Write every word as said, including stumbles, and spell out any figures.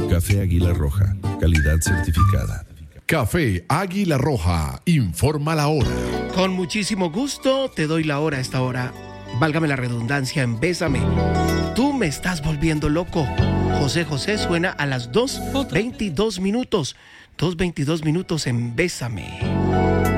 Café Águila Roja, calidad certificada. Café Águila Roja, informa la hora. Con muchísimo gusto te doy la hora a esta hora. Válgame la redundancia en Bésame. Tú me estás volviendo loco. José José suena a las dos veintidós minutos. dos veintidós minutos en Bésame.